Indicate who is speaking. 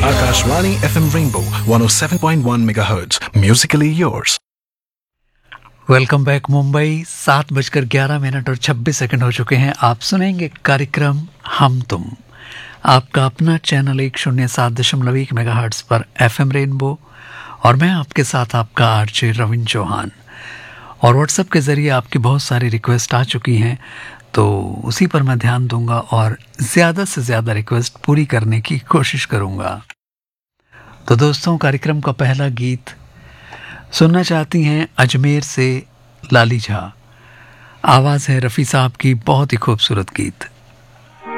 Speaker 1: Akashvani FM Rainbow 107.1 MHz. Musically yours.
Speaker 2: Welcome back Mumbai. 7:11 और 26 second हो चुके हैं। आप सुनेंगे कार्यक्रम हम तुम, आपका अपना चैनल 107.1 मेगाहर्ट्ज पर FM रेनबो, और मैं आपके साथ आपका आरजे रविंद्र चौहान। और व्हाट्सएप के ज़रिए आपकी बहुत सारी रिक्वेस्ट आ चुकी हैं, तो उसी पर मैं ध्यान दूंगा और ज़्यादा से ज़्यादा रिक्वेस्ट पूरी करने की कोशिश करूंगा। तो दोस्तों, कार्यक्रम का पहला गीत सुनना चाहती हैं अजमेर से लाली झा। आवाज़ है रफ़ी साहब की, बहुत ही खूबसूरत गीत।